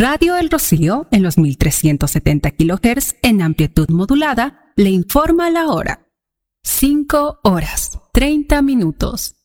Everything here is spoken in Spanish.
Radio El Rocío, en los 1370 kHz en amplitud modulada, le informa la hora. 5 horas, 30 minutos.